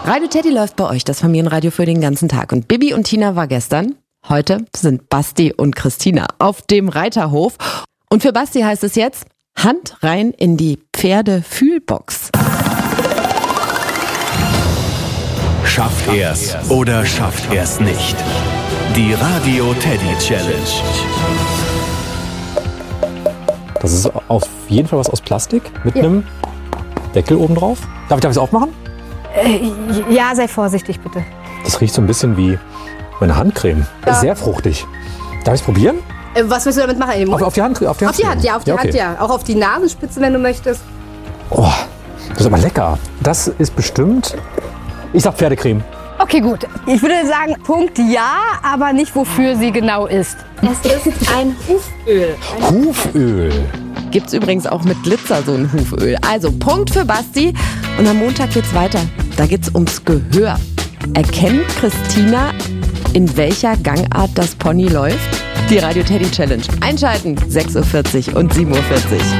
Radio Teddy läuft bei euch, das Familienradio für den ganzen Tag. Und Bibi und Tina war gestern. Heute sind Basti und Christina auf dem Reiterhof. Und für Basti heißt es jetzt, Hand rein in die Pferdefühlbox. Schafft er's oder schafft er's nicht? Die Radio Teddy Challenge. Das ist auf jeden Fall was aus Plastik mit einem Deckel oben drauf. Darf ich es aufmachen? Ja, sei vorsichtig bitte. Das riecht so ein bisschen wie meine Handcreme. Ja. Sehr fruchtig. Darf ich es probieren? Was willst du damit machen? Auf die Hand? Auf die Hand, ja. Auch auf die Nasenspitze, wenn du möchtest. Oh, das ist aber lecker. Das ist bestimmt, ich sag Pferdecreme. Okay, gut. Ich würde sagen, Punkt ja, aber nicht wofür sie genau ist. Es ist ein Huföl. Huföl. Gibt's übrigens auch mit Glitzer so ein Huföl. Also Punkt für Basti. Und am Montag geht's weiter. Da geht's ums Gehör. Erkennt Christina, in welcher Gangart das Pony läuft? Die Radio Teddy Challenge. Einschalten, 6:40 und 7:40 Uhr.